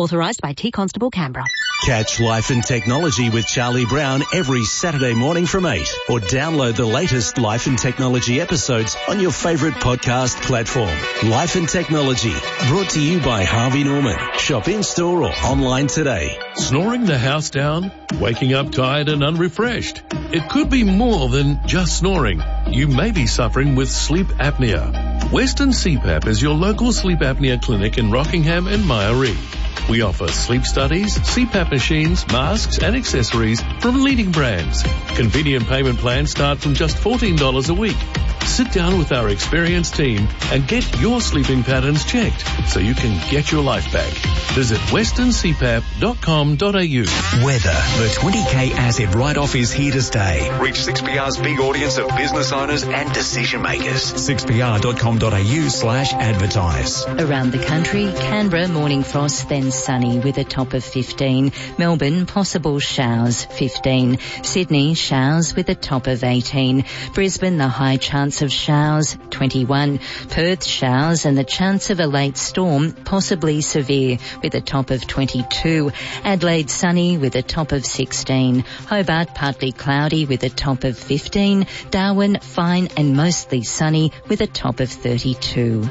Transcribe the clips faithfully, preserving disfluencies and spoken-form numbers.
Authorised by T Constable Canberra. Catch Life and Technology with Charlie Brown every Saturday morning from eight, or download the latest Life and Technology episodes on your favourite podcast platform. Life and Technology, brought to you by Harvey Norman. Shop in-store or online today. Snoring the house down? Waking up tired and unrefreshed? It could be more than just snoring. You may be suffering with sleep apnea. Western C PAP is your local sleep apnea clinic in Rockingham and Myaree. We offer sleep studies, C PAP machines, masks and accessories from leading brands. Convenient payment plans start from just fourteen dollars a week. Sit down with our experienced team and get your sleeping patterns checked so you can get your life back. Visit western c pap dot com dot a u. Weather. The twenty K asset write-off is here to stay. Reach six P R's big audience of business owners and decision makers. six p r dot com dot a u slash advertise. Around the country, Canberra morning frost, then sunny with a top of fifteen. Melbourne, possible showers, fifteen. Sydney, showers with a top of eighteen. Brisbane, the high chance of showers, twenty-one. Perth, showers and the chance of a late storm, possibly severe, with a top of twenty-two. Adelaide, sunny with a top of sixteen. Hobart, partly cloudy with a top of fifteen. Darwin, fine and mostly sunny with a top of thirty-two.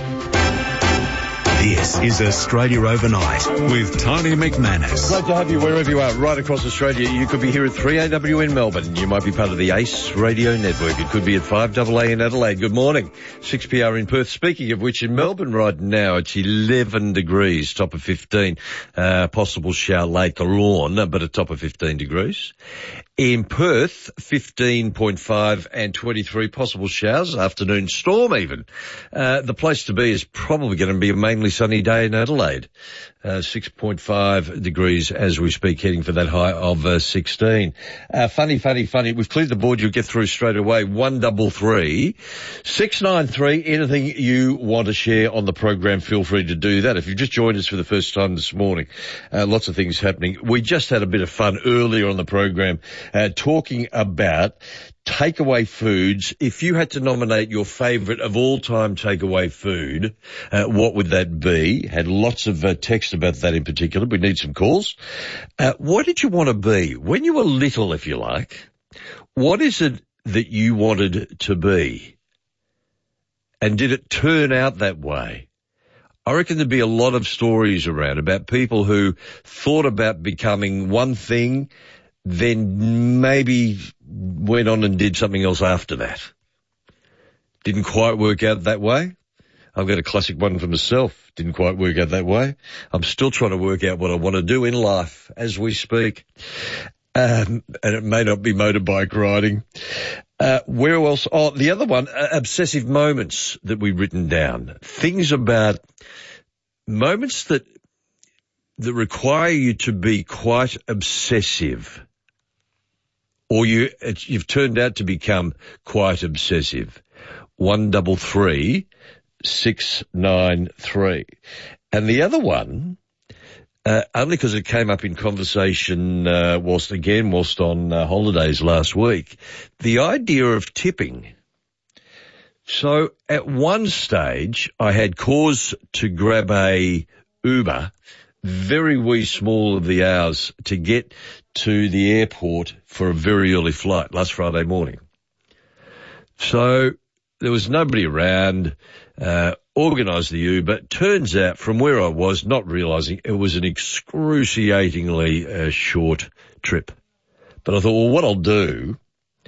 This is Australia Overnight with Tony McManus. Great to have you wherever you are, right across Australia. You could be here at three A W in Melbourne. You might be part of the ACE Radio Network. It could be at five A A in Adelaide. Good morning. six P R in Perth. Speaking of which, in Melbourne right now, it's eleven degrees, top of fifteen. Uh, possible shower late Lawn, but a top of fifteen degrees. In Perth, fifteen point five and twenty-three possible showers, afternoon storm even. Uh, the place to be is probably going to be a mainly sunny day in Adelaide. Uh, six point five degrees as we speak, heading for that high of uh, sixteen. Uh, funny, funny, funny. We've cleared the board. You'll get through straight away. one double three, six nine three. Anything you want to share on the program, feel free to do that. If you've just joined us for the first time this morning, uh, lots of things happening. We just had a bit of fun earlier on the program, uh, talking about takeaway foods. If you had to nominate your favourite of all-time takeaway food, uh, what would that be? Had lots of uh, text about that in particular. We need some calls. Uh, what did you want to be? When you were little, if you like, what is it that you wanted to be? And did it turn out that way? I reckon there'd be a lot of stories around about people who thought about becoming one thing, then maybe went on and did something else after that. Didn't quite work out that way. I've got a classic one for myself. Didn't quite work out that way. I'm still trying to work out what I want to do in life as we speak. Um, and it may not be motorbike riding. Uh, where else? Oh, the other one, uh, obsessive moments that we've written down. Things about moments that, that require you to be quite obsessive. Or you, you've turned out to become quite obsessive. One double three, six nine three. And the other one, uh, only because it came up in conversation, uh, whilst again, whilst on uh, holidays last week, the idea of tipping. So at one stage, I had cause to grab a Uber, very wee small of the hours, to get to the airport for a very early flight last Friday morning. So there was nobody around, uh, organised the Uber. Turns out from where I was, not realising, it was an excruciatingly uh, short trip. But I thought, well, what I'll do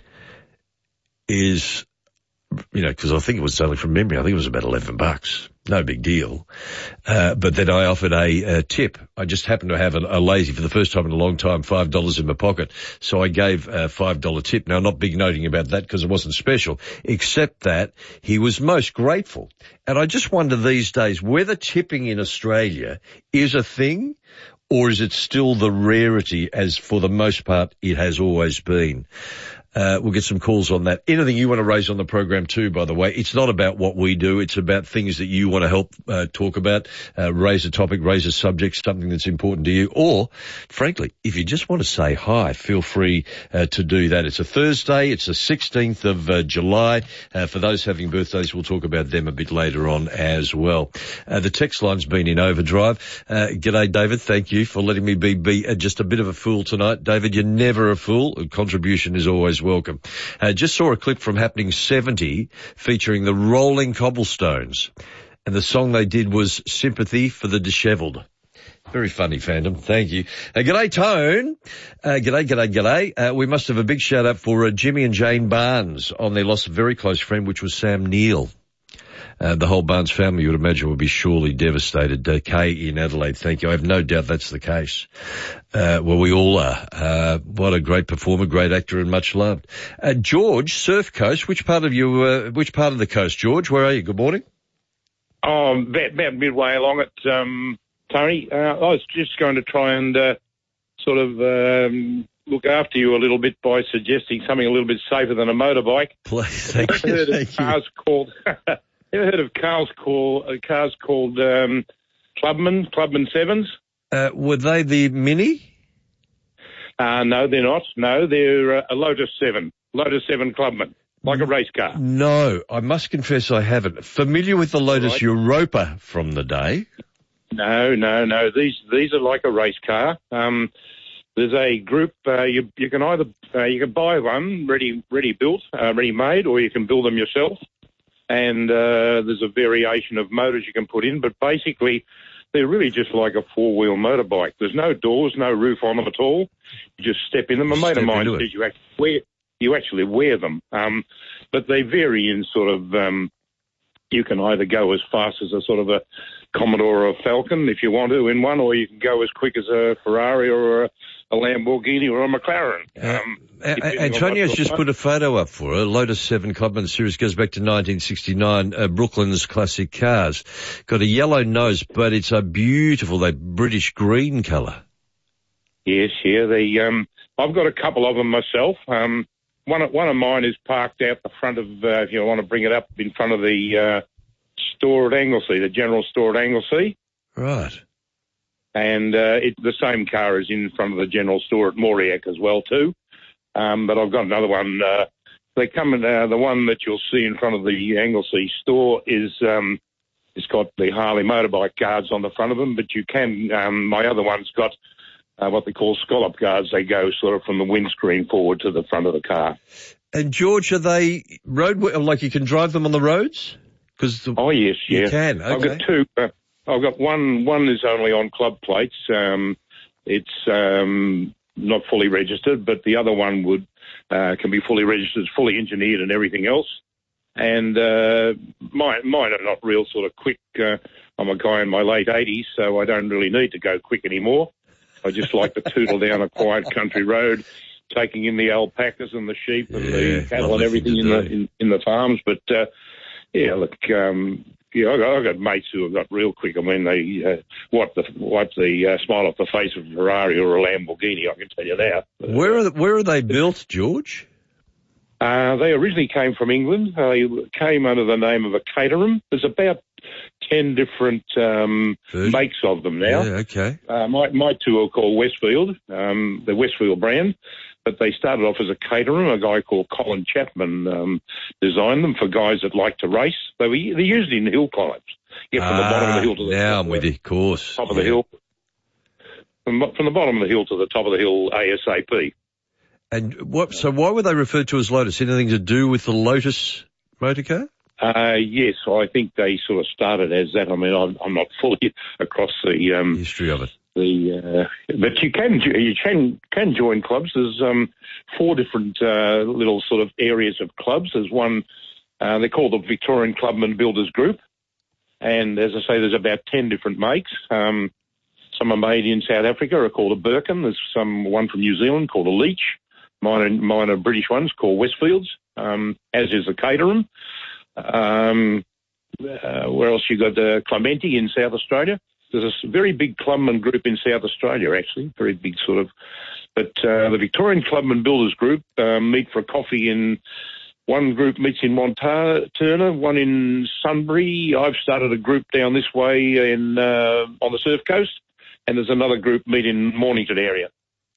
is, you know, because I think it was only from memory, I think it was about eleven bucks. No big deal. Uh, but then I offered a, a tip. I just happened to have a, a lazy, for the first time in a long time, five dollars in my pocket. So I gave a five dollar tip. Now, I'm not big noting about that because it wasn't special, except that he was most grateful. And I just wonder these days whether tipping in Australia is a thing, or is it still the rarity as for the most part it has always been? Uh, we'll get some calls on that. Anything you want to raise on the program too, by the way. It's not about what we do. It's about things that you want to help uh, talk about, uh, raise a topic, raise a subject, something that's important to you. Or, frankly, if you just want to say hi, feel free uh, to do that. It's a Thursday. It's the sixteenth of uh, July. Uh, for those having birthdays, we'll talk about them a bit later on as well. Uh, the text line's been in overdrive. Uh, g'day, David. Thank you for letting me be, be uh, just a bit of a fool tonight. David, you're never a fool. A contribution is always welcome. Uh, just saw a clip from Happening seventy featuring the Rolling Cobblestones, and the song they did was Sympathy for the Dishevelled. Very funny, fandom. Thank you. Uh, g'day, Tone. Uh, g'day, g'day, g'day. Uh, we must have a big shout out for uh, Jimmy and Jane Barnes on their loss of a very close friend, which was Sam Neill. Uh, the whole Barnes family, you would imagine, would be surely devastated. Uh, Kay in Adelaide, thank you. I have no doubt that's the case. Uh, well, we all are. Uh, what a great performer, great actor, and much loved. Uh, George, Surf Coast, which part of you, uh, which part of the coast, George? Where are you? Good morning. Oh, about, about midway along it, um, Tony. Uh, I was just going to try and uh, sort of um, look after you a little bit by suggesting something a little bit safer than a motorbike. Please, thank I've you. heard Thank of cars you. called. Ever heard of cars called uh, cars called um, Clubman Clubman Sevens? Uh, were they the Mini? Uh, no, they're not. No, they're uh, a Lotus Seven, Lotus Seven Clubman, like a race car. No, I must confess I haven't. Familiar with the Lotus Right. Europa from the day? No, no, no. These these are like a race car. Um, there's a group. Uh, you you can either uh, you can buy one ready ready built, uh, ready made, or you can build them yourself. And uh, there's a variation of motors you can put in, but basically they're really just like a four-wheel motorbike. There's no doors, no roof on them at all. You just step in them. A mate of mine says you actually wear, you actually wear them. Um, but they vary in sort of, um, you can either go as fast as a sort of a Commodore or a Falcon if you want to in one, or you can go as quick as a Ferrari or a, a Lamborghini or a McLaren. Um, Uh, Antonio's just put a photo up for her. Lotus seven Clubman series goes back to nineteen sixty-nine, uh, Brooklyn's classic cars. Got a yellow nose, but it's a beautiful, that British green colour. Yes, yeah. The, um, I've got a couple of them myself. Um, one, one of mine is parked out the front of, uh, if you want to bring it up, in front of the uh, store at Anglesey, the general store at Anglesey. Right. And uh, it, the same car is in front of the general store at Moriac as well, too. Um, but I've got another one. Uh, they come in, uh, the one that you'll see in front of the Anglesey store is, um, it's got the Harley motorbike guards on the front of them, but you can, um, my other one's got uh, what they call scallop guards. They go sort of from the windscreen forward to the front of the car. And George, are they road, like you can drive them on the roads? Cause the, oh yes, you yeah. can. Okay. I've got two. Uh, I've got one, one is only on club plates. Um, it's, um, not fully registered, but the other one would uh, can be fully registered, fully engineered and everything else. And uh, mine, mine are not real sort of quick. Uh, I'm a guy in my late eighties, so I don't really need to go quick anymore. I just like to tootle down a quiet country road, taking in the alpacas and the sheep and Yeah, the cattle and lovely everything thing in to the do. in, in the farms. But uh, yeah, look, um, yeah, I've got, I've got mates who have got real quick. I mean, they uh, wipe the wipe the uh, smile off the face of a Ferrari or a Lamborghini. I can tell you that. Where are, where are they built, George? Uh, they originally came from England. Uh, they came under the name of a Caterham. There's about ten different um, makes of them now. Yeah, okay. Uh, my, my two are called Westfield, um, the Westfield brand, but they started off as a Caterham. A guy called Colin Chapman um, designed them for guys that like to race. They were they're used in hill climbs. Get from ah, the bottom of the hill to the now top, I'm with you, of course. top of yeah. the hill. From, from the bottom of the hill to the top of the hill ASAP. And what? So why were they referred to as Lotus? Anything to do with the Lotus motor car? Uh, yes, I think they sort of started as that. I mean, I'm, I'm not fully across the um, history of it. The uh, but you can you can can join clubs. There's um, four different uh, little sort of areas of clubs. There's one uh, they're called the Victorian Clubman Builders Group, and as I say, there's about ten different makes. Um, some are made in South Africa, are called a Birkin. There's some one from New Zealand called a Leach. Mine are, mine are British ones called Westfields, um, as is the Caterham. Um, uh, where else you got the Clementi in South Australia? There's a very big clubman group in South Australia, actually, very big sort of But uh, the Victorian Clubman Builders Group uh, meet for a coffee in, one group meets in Montana, one in Sunbury. I've started a group down this way in uh, on the Surf Coast, and there's another group meet in Mornington area.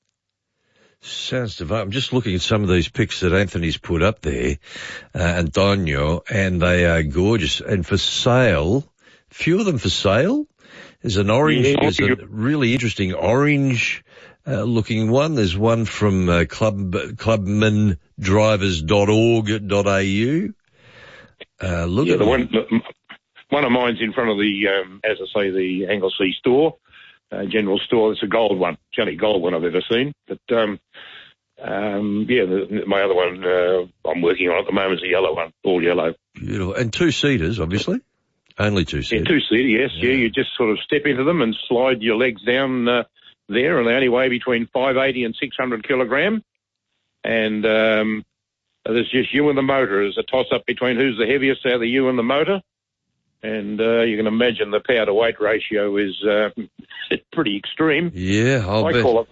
Sounds devout. I'm just looking at some of these pics that Anthony's put up there, uh, Antonio, and they are gorgeous. And for sale, few of them for sale. There's an orange, Yeah, there's a really interesting orange uh, looking one. There's one from uh, club, clubman drivers dot org dot a u. Uh, look yeah, at the them. one, the, one of mine's in front of the, um, as I say, the Anglesea store. Uh, general store. It's a gold one. It's the only gold one I've ever seen. But, um, um, yeah, the, my other one uh, I'm working on at the moment is a yellow one, all yellow. Beautiful. And two-seaters, obviously. Only two-seaters. Yeah, two-seater, yes. Yeah. yeah, you just sort of step into them and slide your legs down uh, there, and they only weigh between five eighty and six hundred kilogram. And um, there's just you and the motor. There's a toss-up between who's the heaviest out of you and the motor. And uh, you can imagine the power-to-weight ratio is uh, pretty extreme. Yeah, I'll I bet. call it,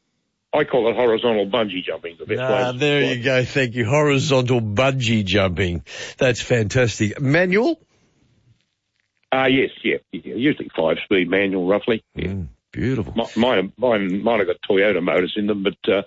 I call it horizontal bungee jumping. The best Ah, way. there you go. Thank you. Horizontal bungee jumping. That's fantastic. Manual? Ah, uh, yes, yeah, yeah. Usually five-speed manual, roughly. Yeah. Mm, beautiful. M- Mine, mine, mine have got Toyota motors in them, but uh,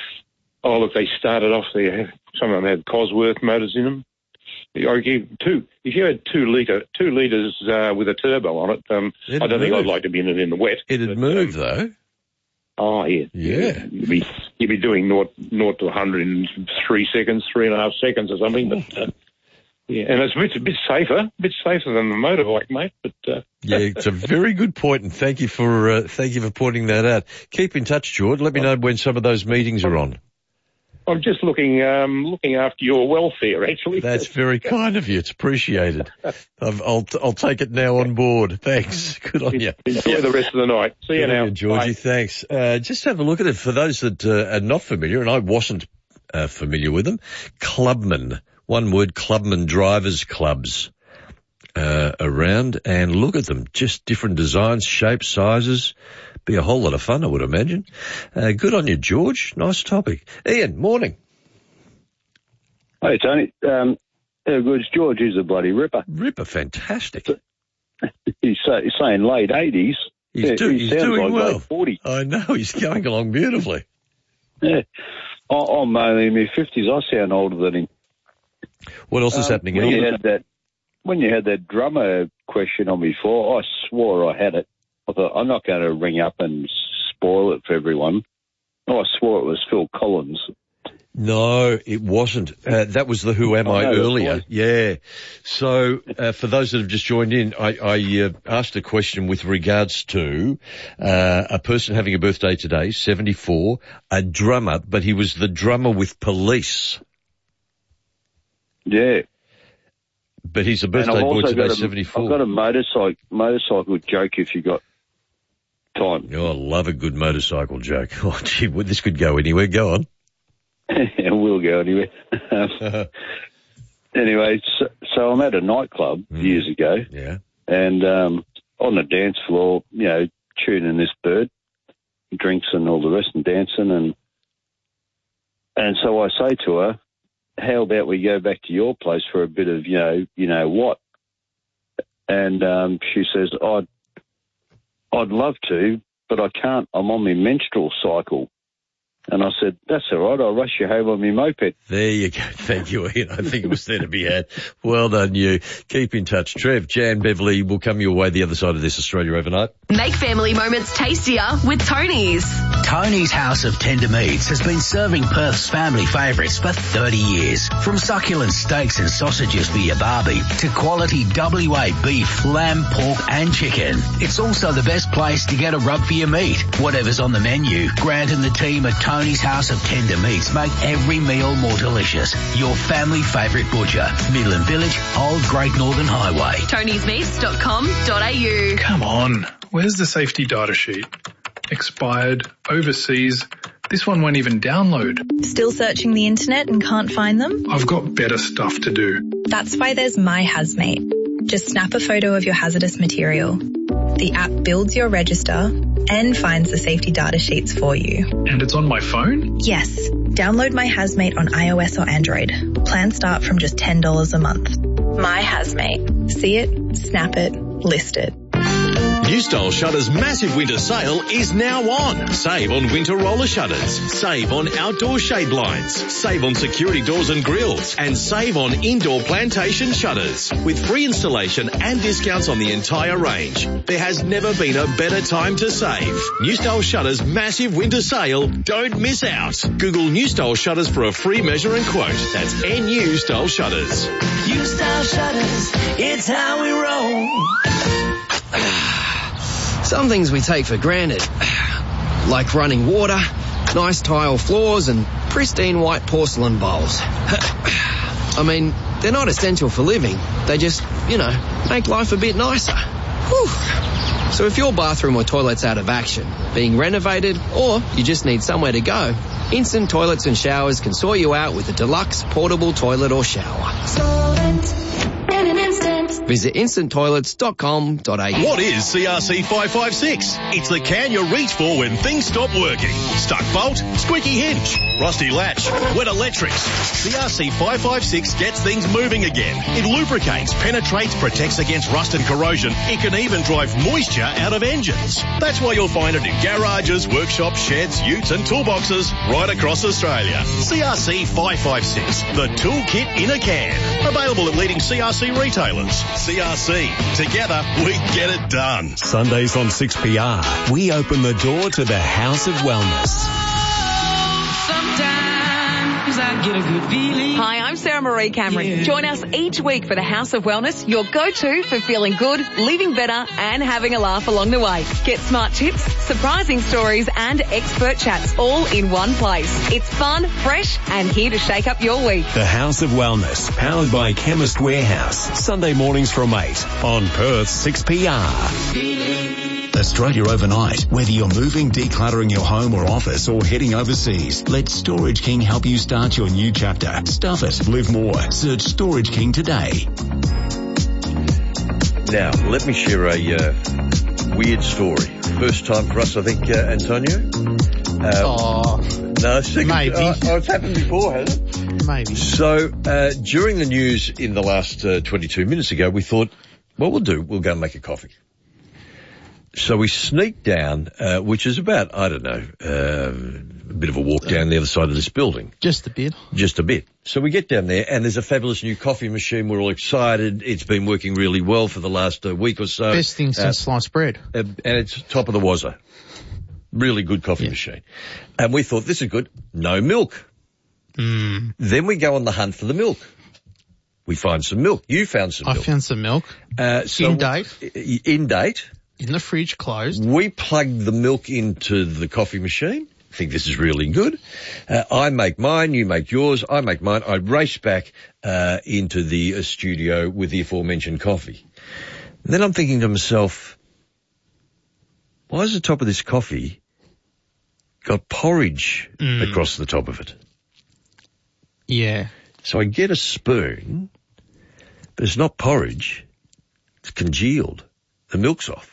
oh look, they started off there. Some of them had Cosworth motors in them. I give two. If you had two liter, two liters uh, with a turbo on it, um, I don't It'd think move. I'd like to be in it in the wet. It'd but, move, um, though. Oh yeah, Yeah. You'd be you'd be doing naught naught to a hundred in three seconds, three and a half seconds or something. But uh, yeah, and it's a bit a bit safer, a bit safer than the motorbike, mate. But uh, Yeah, it's a very good point, and thank you for uh, thank you for pointing that out. Keep in touch, George. Let me know when some of those meetings are on. I'm just looking um, looking after your welfare, actually. That's very kind of you. It's appreciated. I've, I'll I'll take it now on board. Thanks. Good on you. Enjoy the rest of the night. See you Good on now, you, Georgie. Bye. Thanks. Uh, just have a look at it for those that uh, are not familiar, and I wasn't uh, familiar with them. Clubman, one word, Clubman drivers clubs uh, around, and look at them. Just different designs, shapes, sizes. Be a whole lot of fun, I would imagine. Uh, good on you, George. Nice topic. Ian, morning. Hey, Tony. Um, how good's George? He's a bloody ripper. Ripper, fantastic. He's, say, he's saying late eighties. He's, yeah, do, he he's sounds doing like well. late forty. I know, he's going along beautifully. Yeah. I, I'm only in my fifties. I sound older than him. What else is Um, happening? When you, Ian? had that, when you had that drummer question on before, I swore I had it. I thought, I'm not going to ring up and spoil it for everyone. I swore it was Phil Collins. No, it wasn't. Uh, that was the Who Am Oh, I no, it earlier. was. Yeah. So, uh, for those that have just joined in, I, I uh, asked a question with regards to uh, a person having a birthday today, seventy-four, a drummer, but he was the drummer with Police. Yeah. But he's a And birthday I've boy also today, got a, seventy-four. I've got a motorcycle, motorcycle joke if you got time. Oh, I love a good motorcycle joke. Oh, gee, well, this could go anywhere. Go on. It will go anywhere. Anyway, so, so I'm at a nightclub Mm. years ago, Yeah. and um, on the dance floor, you know, tuning this bird, drinks and all the rest, and dancing, and and so I say to her, "How about we go back to your place for a bit of, you know, you know what?" And um, she says, "I'd I'd love to, but I can't. I'm on my menstrual cycle." And I said, "That's all right. I'll rush you home on my moped." There you go. Thank you, Ian. I think it was there to be had. Well done, you. Keep in touch. Trev, Jan, Beverly will come your way the other side of this Australia overnight. Make family moments tastier with Tony's. Tony's House of Tender Meats has been serving Perth's family favourites for thirty years. From succulent steaks and sausages for your barbie to quality W A beef, lamb, pork and chicken. It's also the best place to get a rub for your meat. Whatever's on the menu, Grant and the team at Tony's House of Tender Meats make every meal more delicious. Your family favourite butcher. Midland Village, Old Great Northern Highway. Tonys Meats dot com dot a u. Come on, where's the safety data sheet? Expired, overseas, this one won't even download. Still searching the internet and can't find them? I've got better stuff to do. That's why there's My Hazmate. Just snap a photo of your hazardous material. The app builds your register, and finds the safety data sheets for you. And it's on my phone? Yes. Download My Hazmate on iOS or Android. Plans start from just ten dollars a month. My Hazmate. See it, snap it, list it. New Style Shutters' massive winter sale is now on. Save on winter roller shutters. Save on outdoor shade blinds. Save on security doors and grills. And save on indoor plantation shutters. With free installation and discounts on the entire range. There has never been a better time to save. New Style Shutters' massive winter sale. Don't miss out. Google New Style Shutters for a free measure and quote. That's N U Style Shutters. New Style Shutters, it's how we roll. Some things we take for granted, like running water, nice tile floors and pristine white porcelain bowls. I mean, they're not essential for living. They just, you know, make life a bit nicer. Whew. So if your bathroom or toilet's out of action, being renovated, or you just need somewhere to go, Instant Toilets and Showers can sort you out with a deluxe portable toilet or shower. Visit instant toilets dot com dot a u. What is C R C five five six? It's the can you reach for when things stop working. Stuck bolt, squeaky hinge, rusty latch, wet electrics. C R C five five six gets things moving again. It lubricates, penetrates, protects against rust and corrosion. It can even drive moisture out of engines. That's why you'll find it in garages, workshops, sheds, utes and toolboxes right across Australia. C R C five five six, the toolkit in a can. Available at leading C R C retailers. C R C. Together, we get it done. Sundays on six P R, we open the door to the House of Wellness. I get a good feeling. Hi, I'm Sarah Marie Cameron. Yeah. Join us each week for the House of Wellness, your go-to for feeling good, living better and having a laugh along the way. Get smart tips, surprising stories and expert chats all in one place. It's fun, fresh and here to shake up your week. The House of Wellness, powered by Chemist Warehouse. Sunday mornings from eight on Perth six P R. Australia Overnight. Whether you're moving, decluttering your home or office, or heading overseas, let Storage King help you start your new chapter. Stuff it. Live more. Search Storage King today. Now, let me share a uh, weird story. First time for us, I think, uh, Antonio? Um, oh, no, second, maybe. Oh, oh, it's happened before, hasn't it? Maybe. So, uh, during the news in the last uh, twenty-two minutes ago, we thought, what we'll do, we'll go and make a coffee. So we sneaked down, uh, which is about, I don't know, uh, a bit of a walk down the other side of this building. Just a bit. Just a bit. So we get down there and there's a fabulous new coffee machine. We're all excited. It's been working really well for the last uh, week or so. Best thing since uh, sliced bread. Uh, and it's top of the wazzer. Really good coffee yeah. machine. And we thought, this is good. No milk. Mm. Then we go on the hunt for the milk. We find some milk. You found some I milk. I found some milk. Uh, so in date. In date. In the fridge, closed. We plugged the milk into the coffee machine. I think this is really good. Uh, I make mine, you make yours, I make mine. I race back uh, into the uh, studio with the aforementioned coffee. And then I'm thinking to myself, why is the top of this coffee got porridge mm. across the top of it? Yeah. So I get a spoon, but it's not porridge. It's congealed. The milk's off.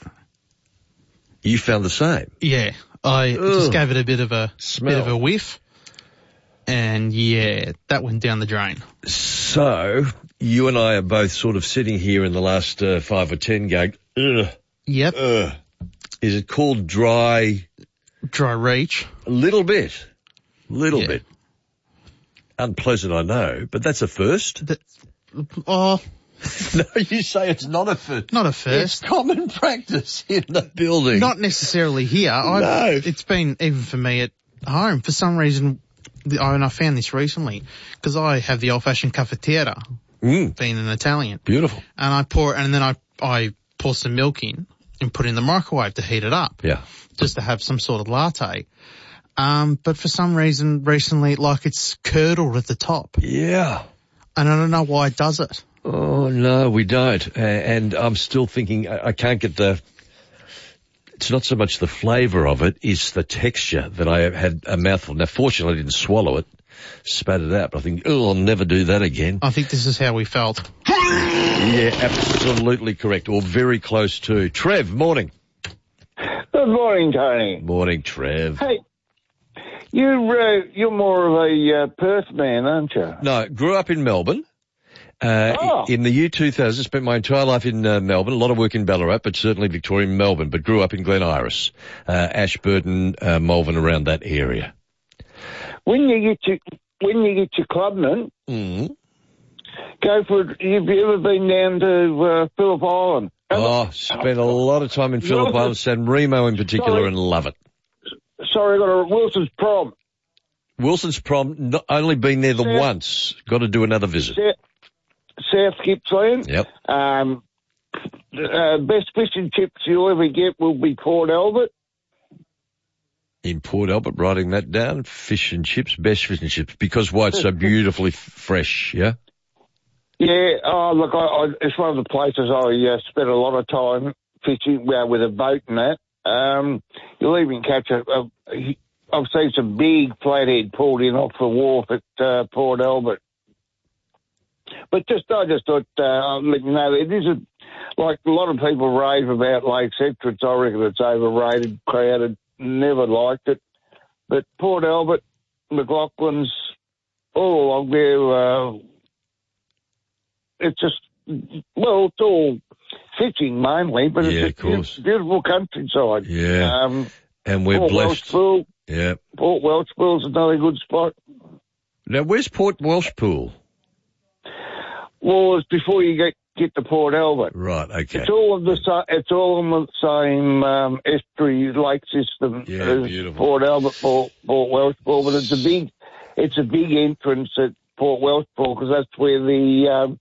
You found the same? Yeah. I Ugh. just gave it a bit of a Smell. bit of a whiff. And yeah, that went down the drain. So, you and I are both sort of sitting here in the last uh, five or ten going, ugh. Yep. Ugh. Is it called dry? Dry reach. A little bit. Little yeah. bit. Unpleasant, I know, but that's a first. That, oh. No, you say it's not a first. Not a first. It's common practice in the building. Not necessarily here. No. I've, it's been, even for me at home, for some reason, I, and I found this recently, because I have the old-fashioned cafetiera, mm. being an Italian. Beautiful. And I pour, and then I, I pour some milk in and put it in the microwave to heat it up. Yeah. Just to have some sort of latte. Um, but for some reason, recently, like it's curdled at the top. Yeah. And I don't know why it does it. Oh, no, we don't. Uh, and I'm still thinking I, I can't get the, it's not so much the flavour of it, it's the texture that I had a mouthful. Now, fortunately, I didn't swallow it, spat it out, but I think, oh, I'll never do that again. I think this is how we felt. Yeah, absolutely correct, or very close to. Trev, morning. Oh, Good morning, Tony. Morning, Trev. Hey, you're, uh, you're more of a uh, Perth man, aren't you? No, grew up in Melbourne. Uh, Oh. In the year two thousand, spent my entire life in uh, Melbourne, a lot of work in Ballarat, but certainly Victoria and Melbourne, but grew up in Glen Iris, uh, Ashburton, uh, Malvern, around that area. When you get your, when you get your clubman, Mm. go for it. Have you ever been down to uh, Phillip Island? Oh, spent a lot of time in Phillip Island, San Remo in particular, Sorry. and love it. Sorry, I got a Wilson's Prom. Wilson's Prom, not only been there the South- once, got to do another visit. South, South Gippsland. Yep. Um, uh, best fish and chips you'll ever get will be Port Albert. In Port Albert, writing that down, fish and chips, best fish and chips, because why it's so beautifully f- fresh, yeah? Yeah, oh, look, I, I, it's one of the places I uh, spent a lot of time fishing well, with a boat and that. Um, you'll even catch a, a, I've seen some big flathead pulled in off the wharf at uh, Port Albert. But just, I just thought, uh, I'll let you know, it is a, like a lot of people rave about Lake Entrance. I reckon it's overrated, crowded, never liked it. But Port Albert, McLaughlin's, all along there, uh, it's just, well, it's all fishing mainly, but Yeah, it's of a beau- course. beautiful countryside. Yeah. Um, And we're Port blessed. Welshpool, Yeah. Port Welshpool's another good spot. Now, where's Port Welshpool? Well, it's before you get get to Port Albert. Right, okay. It's all of the sa- it's all on the same um, estuary lake system Yeah, as beautiful. Port Albert, Port, Port Welshpool, but it's a big it's a big entrance at Port Welshpool because that's where the um,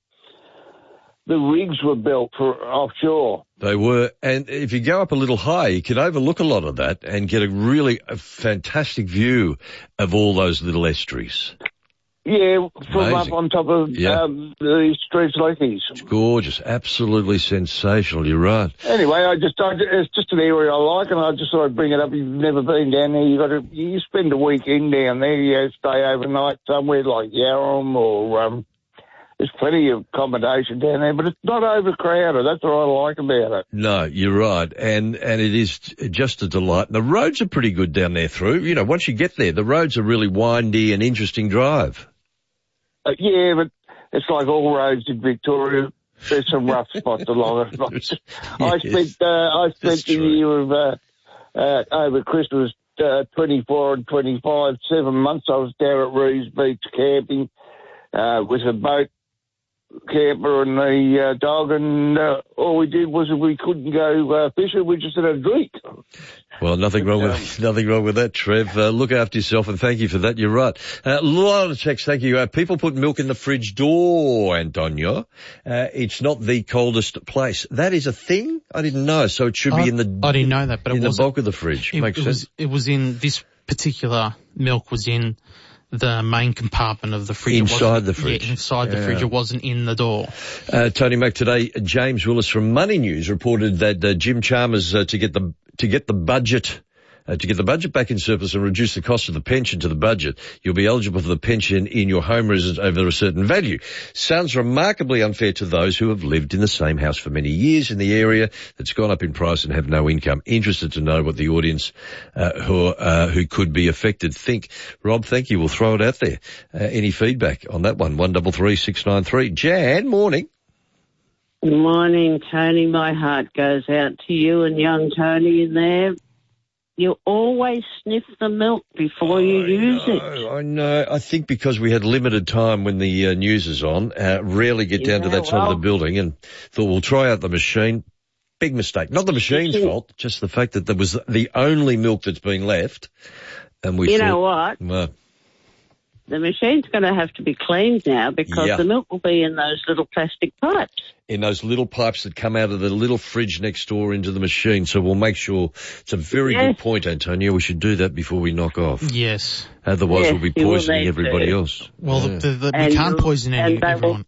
the rigs were built for offshore. They were, and if you go up a little high, you can overlook a lot of that and get a really a fantastic view of all those little estuaries. Yeah, from Amazing. up on top of Yeah. um, the Streets Lakeys. It's gorgeous, absolutely sensational. You're right. Anyway, I just I, it's just an area I like, and I just thought I'd bring it up. You've never been down there. You got to you spend a weekend down there. You stay overnight somewhere like Yarram or um. There's plenty of accommodation down there, but it's not overcrowded. That's what I like about it. No, you're right, and and it is just a delight. The roads are pretty good down there through. You know, once you get there, the roads are really windy and interesting drive. Uh, yeah, but it's like all roads in Victoria. There's some rough spots along it. I spent uh, I spent the year of uh, uh, over Christmas uh, twenty-four and twenty-five, seven months. I was down at Reeves Beach camping uh, with a boat camper and the uh, dog, and uh, all we did was we couldn't go uh, fishing. We just had a drink. Well, nothing wrong with nothing wrong with that, Trev. Uh, look after yourself, and thank you for that. You're right. A uh, lot of texts. Thank you. Uh, people put milk in the fridge door, Antonio. Uh, it's not the coldest place. That is a thing. I didn't know. So it should I, be in the. I didn't know that, but in it the wasn't. bulk of the fridge. It, Makes it sense. was. It was in this particular milk was in the main compartment of the fridge. Inside the fridge. Yeah, inside the Yeah. fridge. It wasn't in the door. Uh, Tony Mac today, James Willis from Money News reported that uh, Jim Chalmers uh, to get the to get the budget. Uh, to get the budget back in surplus and reduce the cost of the pension to the budget, you'll be eligible for the pension in your home residence over a certain value. Sounds remarkably unfair to those who have lived in the same house for many years in the area that's gone up in price and have no income. Interested to know what the audience uh, who uh, who could be affected think. Rob, thank you. We'll throw it out there. Uh, any feedback on that one? One double three six nine three. Jan, morning. Morning, Tony. My heart goes out to you and young Tony in there. You always sniff the milk before you use it. I know. I think because we had limited time when the uh, news is on, uh, rarely get down to Yeah, that side of the well- building, and thought we'll try out the machine. Big mistake. Not the machine's fault, just the fact that there was the only milk that's been left. And we You thought, know what? Well, The machine's going to have to be cleaned now because Yeah. the milk will be in those little plastic pipes. in those little pipes that come out of the little fridge next door into the machine. So we'll make sure. It's a very Yes. good point, Antonio. We should do that before we knock off. Yes. Otherwise Yes, we'll be you will poisoning need everybody to. else. Well, Yeah. the, the, the, And we can't you'll- poison any, and they will- everyone.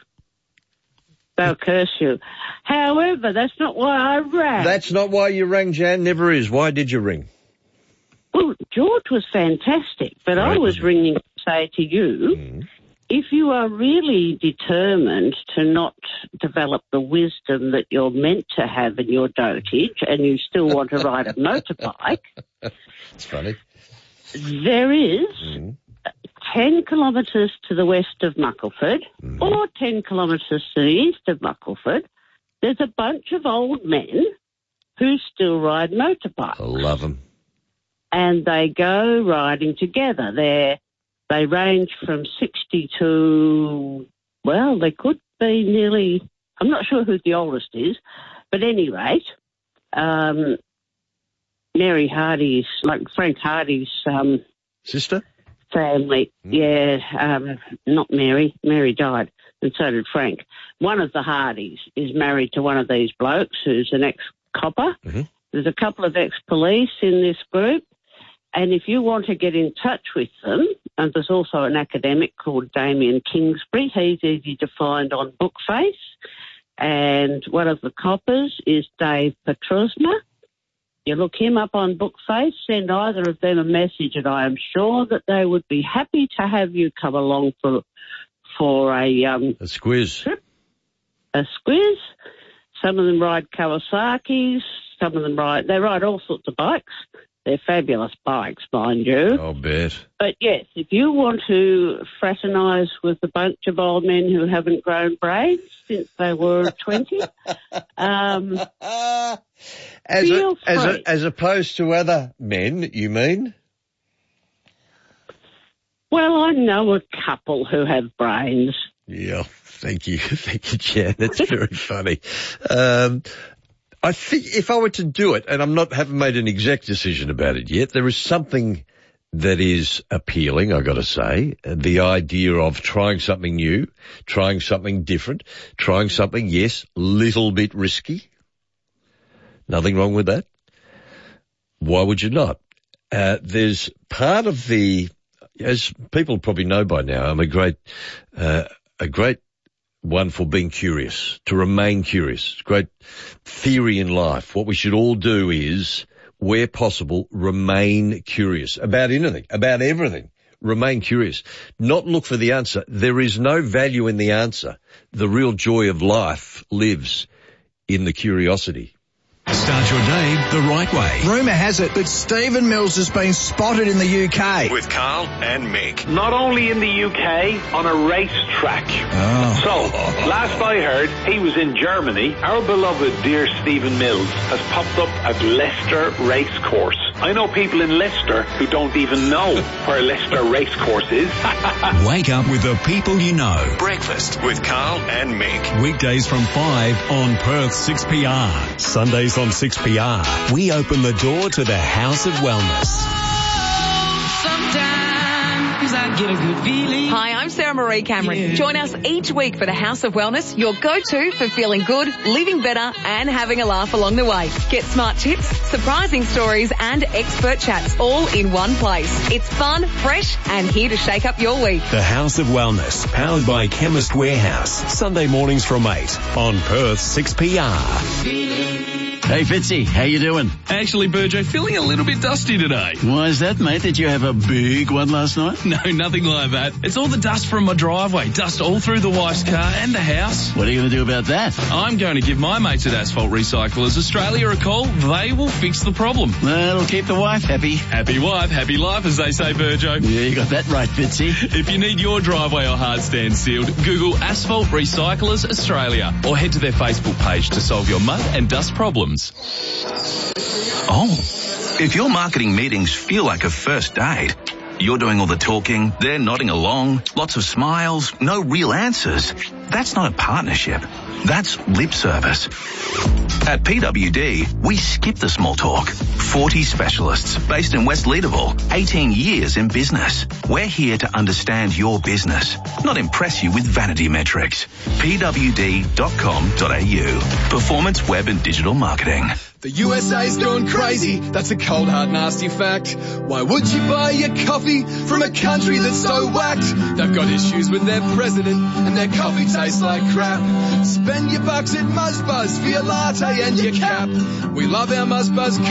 They'll curse you. However, that's not why I rang. That's not why you rang, Jan. Never is. Why did you ring? Well, George was fantastic, but I Right. was ringing to say to you, Mm. if you are really determined to not develop the wisdom that you're meant to have in your dotage and you still want to ride a motorbike... It's funny. There is mm. ten kilometres to the west of Muckleford mm. or ten kilometres to the east of Muckleford. There's a bunch of old men who still ride motorbikes. I love them. And they go riding together. They're, they range from sixty to, well, they could be nearly, I'm not sure who the oldest is, but at any rate, um, Mary Hardy's, like Frank Hardy's um, sister? Family, mm. yeah, um, not Mary. Mary died, and so did Frank. One of the Hardys is married to one of these blokes who's an ex-copper. Mm-hmm. There's a couple of ex-police in this group. And if you want to get in touch with them, and there's also an academic called Damien Kingsbury. He's easy to find on Bookface. And one of the coppers is Dave Petrusma. You look him up on Bookface, send either of them a message, and I am sure that they would be happy to have you come along for for a... Um, a squiz. Trip, a squiz. Some of them ride Kawasaki's. Some of them ride... They ride all sorts of bikes. They're fabulous bikes, mind you. I'll bet. But, yes, if you want to fraternise with a bunch of old men who haven't grown braids since they were twenty, um, as, feel a, free. as, a, as opposed to other men, you mean? Well, I know a couple who have brains. Yeah, thank you. Thank you, Jan. That's very funny. Um I think if I were to do it, and I'm not haven't made an exact decision about it yet, there is something that is appealing, I got to say. The idea of trying something new, trying something different, trying something, yes, little bit risky. Nothing wrong with that. Why would you not? Uh, there's part of the, as people probably know by now, I'm a great, uh, a great one for being curious, to remain curious. It's a great theory in life. What we should all do is, where possible, remain curious about anything, about everything. Remain curious. Not look for the answer. There is no value in the answer. The real joy of life lives in the curiosity. Start your day the right way. Rumour has it that Stephen Mills has been spotted in the U K. With Carl and Mick. Not only in the U K, on a racetrack. Oh. So, last I heard, he was in Germany. Our beloved dear Stephen Mills has popped up at Leicester Racecourse. I know people in Leicester who don't even know where Leicester Racecourse is. Wake up with the people you know. Breakfast with Carl and Mick. Weekdays from five on Perth six P R. Sundays on six P R. We open the door to the House of Wellness. Sometimes I get a good feeling. Hi, I'm Sarah Marie Cameron. Yeah. Join us each week for the House of Wellness, your go-to for feeling good, living better, and having a laugh along the way. Get smart tips, surprising stories, and expert chats all in one place. It's fun, fresh, and here to shake up your week. The House of Wellness, powered by Chemist Warehouse. Sunday mornings from eight on Perth six P R. Hey Fitzy, how you doing? Actually, Burjo, feeling a little bit dusty today. Why is that, mate? Did you have a big one last night? No, nothing like that. It's all the dust from my driveway. Dust all through the wife's car and the house. What are you going to do about that? I'm going to give my mates at Asphalt Recyclers Australia a call. They will fix the problem. That'll keep the wife happy. Happy wife, happy life, as they say, Burjo. Yeah, you got that right, Fitzy. If you need your driveway or hard stand sealed, Google Asphalt Recyclers Australia or head to their Facebook page to solve your mud and dust problems. Oh, if your marketing meetings feel like a first date, you're doing all the talking, they're nodding along, lots of smiles, no real answers. That's not a partnership. That's lip service. At P W D, we skip the small talk. forty specialists based in West Leederville, eighteen years in business. We're here to understand your business, not impress you with vanity metrics. P W D dot com dot A U. Performance Web and Digital Marketing. The U S A's gone crazy, that's a cold hard nasty fact. Why would you buy your coffee from a country that's so whacked? They've got issues with their president and their coffee tastes like crap. Spend your bucks at Muzzbuzz for your latte and your cap. We love our Muzzbuzz